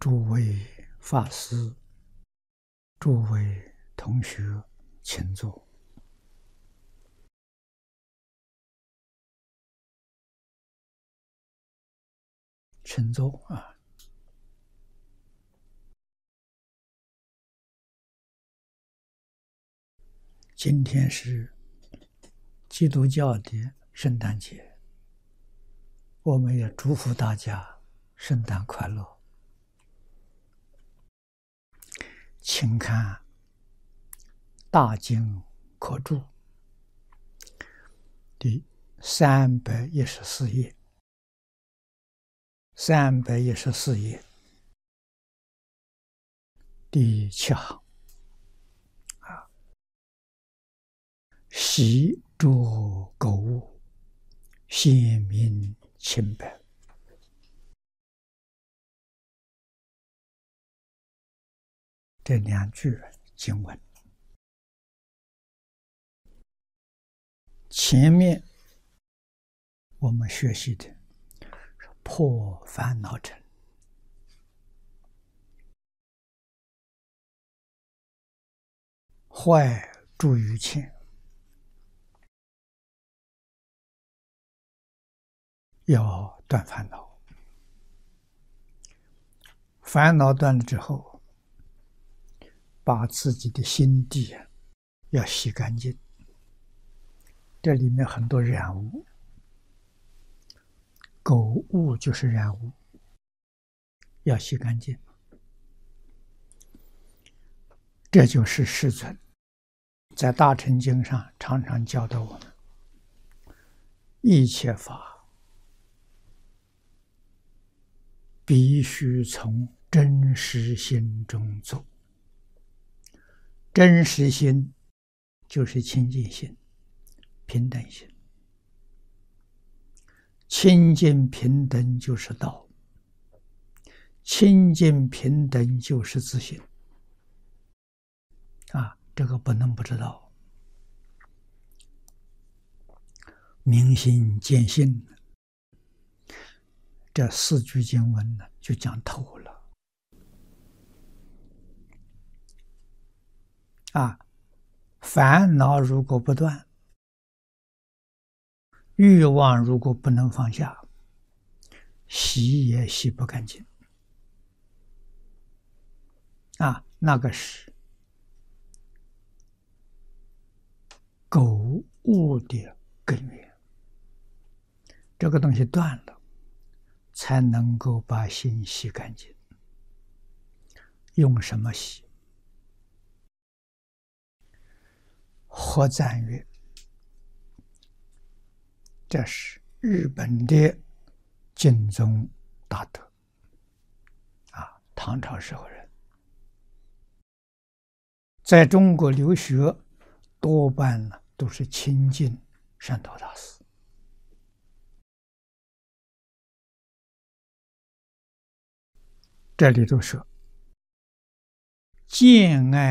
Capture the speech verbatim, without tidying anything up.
诸位法师、诸位同学，请坐。请坐啊！今天是基督教的圣诞节，我们也祝福大家圣诞快乐。请看大经科注第三百一十四页，三百一十四页第七行啊，习诸购物，显明清白。这两句经文，前面我们学习的是破烦恼尘，坏诸于前，要断烦恼。烦恼断了之后，把自己的心地要洗干净。这里面很多染污，购物就是染污，要洗干净。这就是世尊在大乘经上常常教导我们，一切法必须从真实心中做。真实心就是清净心、平等心。清净平等就是道，清净平等就是自信啊！这个不能不知道。明心见性，这四句经文呢就讲透了啊！烦恼如果不断，欲望如果不能放下，洗也洗不干净啊！那个是购物的根源。这个东西断了，才能够把心洗干净。用什么洗？活赞曰，这是日本的净宗大德啊，唐朝时候人，在中国留学多半呢都是亲近山头大师。这里头说，见爱